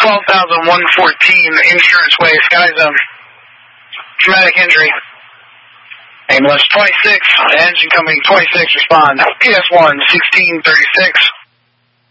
12,114 Insurance Way, Sky Zone. Traumatic injury. Ambulance 26, engine coming 26, respond. PS1, 1636.